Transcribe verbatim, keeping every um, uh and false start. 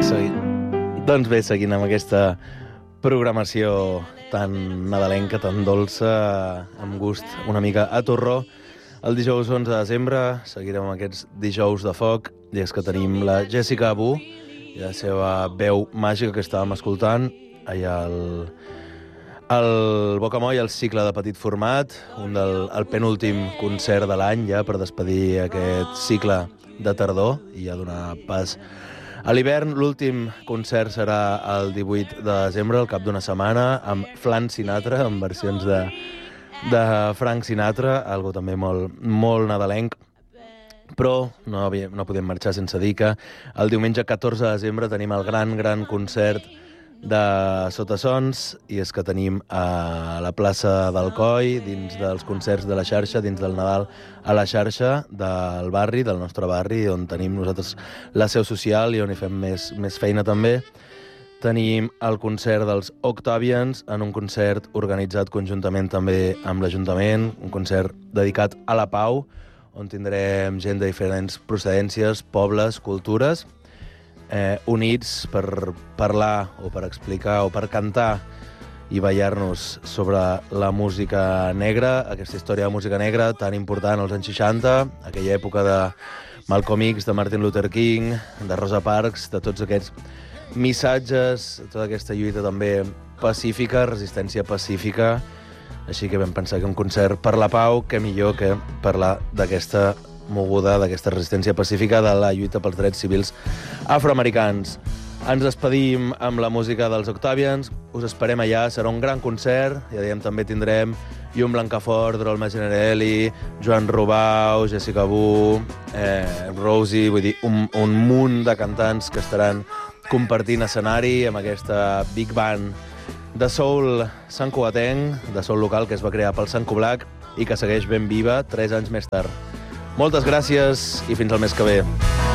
Segui... Doncs bé, seguint amb aquesta programació tan nadalenca, tan dolça, amb gust una mica a torró, el dijous onze de desembre seguirem amb aquests dijous de foc, i és que tenim la Jessica Abu i la seva veu màgica que estàvem escoltant allà al, al Bocamoll, el cicle de petit format, un del el penúltim concert de l'any ja per despedir aquest cicle de tardor i ja donar pas a l'hivern. L'últim concert serà el divuit de desembre, al cap d'una setmana, amb Flan Sinatra, amb versions de, de Frank Sinatra, algo també molt, molt nadalenc. Però no, havia, no podem marxar sense dir que el diumenge catorze de desembre tenim el gran, gran concert de Sotasons, i és que tenim a la plaça d'Alcoi, dins dels concerts de la xarxa, dins del Nadal a la xarxa del barri, del nostre barri, on tenim nosaltres la seu social i on hi fem més, més feina també. Tenim el concert dels Octavians, en un concert organitzat conjuntament també amb l'Ajuntament, un concert dedicat a la pau, on tindrem gent de diferents procedències, pobles, cultures, Eh, units per parlar o per explicar o per cantar i ballar-nos sobre la música negra, aquesta història de música negra tan important als anys seixanta, aquella època de Malcolm X, de Martin Luther King, de Rosa Parks, de tots aquests missatges, tota aquesta lluita també pacífica, resistència pacífica. Així que vam pensar que un concert per la pau, què millor que parlar d'aquesta moguda, d'aquesta resistència pacífica, de la lluita pels drets civils afroamericans. Ens despedim amb la música dels Octavians, us esperem allà, serà un gran concert, ja dèiem, també tindrem Llum Blancafort, Drolma Generelli, Joan Rubau, Jessica Abu, eh, Rosie, vull dir, un, un munt de cantants que estaran compartint escenari amb aquesta big band de soul santcugatenc, de soul local, que es va crear pel Sant Coblac i que segueix ben viva tres anys més tard. Moltes gràcies i fins al mes que ve.